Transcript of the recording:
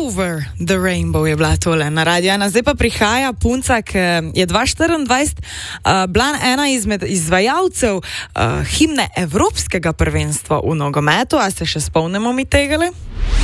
Over the Rainbow je bila tole na radiju. Zdaj pa prihaja punca, ki je 2024 bila ena izmed izvajalcev himne Evropskega prvenstva v nogometu. A se še spomnimo mi tegale?